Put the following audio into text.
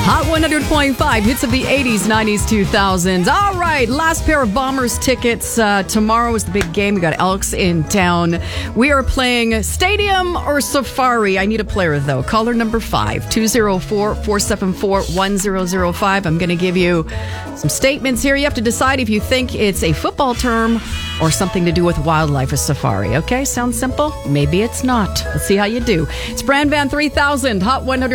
Hot 100.5, hits of the 80s, 90s, 2000s. All right, last pair of Bombers tickets. Tomorrow is the big game. We got Elks in town. We are playing Stadium or Safari. I need a player, though. Caller number 5, 204-474-1005. I'm going to give you some statements here. You have to decide if you think it's a football term or something to do with wildlife or safari. Okay, sounds simple? Maybe it's not. Let's see how you do. It's Brand Van 3000, Hot 100.